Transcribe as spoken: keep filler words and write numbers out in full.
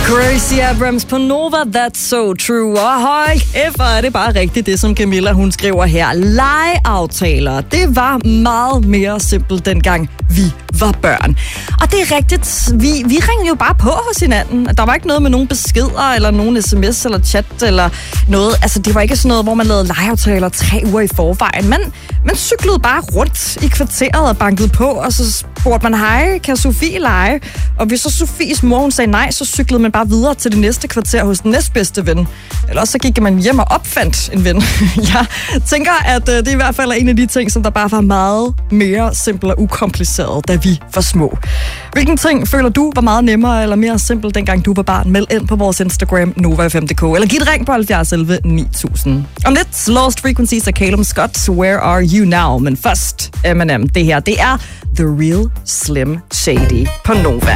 Gracie Abrams på Nova, that's so true. Og hold kæft, hvor er det bare rigtigt, det som Camilla hun skriver her. Legeaftaler, det var meget mere simpelt dengang vi var børn. Og det er rigtigt, vi, vi ringede jo bare på hos hinanden. Der var ikke noget med nogen beskeder, eller nogen sms, eller chat, eller noget. Altså, det var ikke sådan noget, hvor man lavede legeaftaler tre uger i forvejen. Men man cyklede bare rundt i kvarteret og bankede på, og så spurgte man, hej, kan Sofie lege? Og hvis så Sofies mor hun sagde nej, så cyklede man bare videre til det næste kvarter hos den næstbedste ven. Eller også så gik man hjem og opfandt en ven. Jeg tænker, at det i hvert fald er en af de ting, som der bare var meget mere simpelt og ukompliceret, da vi var små. Hvilken ting føler du var meget nemmere eller mere simpelt, dengang du var barn? Meld ind på vores Instagram, Nova F M punktum d k, eller giv et ring på halvfjerds elleve ni tusind. Om lidt, Lost Frequencies af Calum Scott, Where Are You Now? Men først, Eminem, det her, det er The Real Slim Shady på Nova.